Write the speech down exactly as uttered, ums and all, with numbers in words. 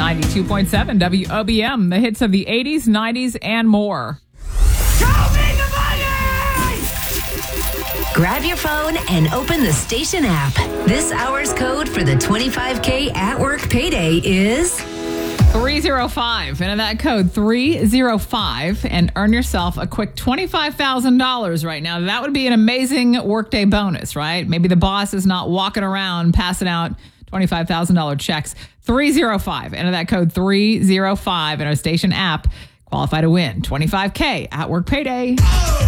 ninety-two point seven W O B M, the hits of the eighties, nineties, and more. Grab your phone and open the station app. This hour's code for the twenty-five K at work payday is three oh five. Enter that code three oh five and earn yourself a quick twenty-five thousand dollars right now. That would be an amazing workday bonus, right? Maybe the boss is not walking around passing out twenty-five thousand dollars checks. three oh five. Enter that code three oh five in our station app. Qualify to win twenty-five K at work payday.